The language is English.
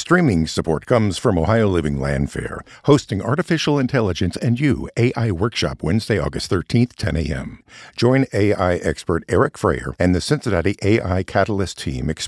Streaming support comes from Ohio Living Land Fair, hosting Artificial Intelligence and You AI Workshop Wednesday, August 13th, 10 a.m. Join AI expert Eric Freyer and the Cincinnati AI Catalyst team